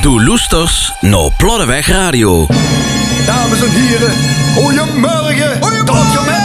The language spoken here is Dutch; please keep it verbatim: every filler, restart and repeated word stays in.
Doe loesters naar Ploddeweg Radio. Dames en heren, goeiemorgen. Goeiemorgen.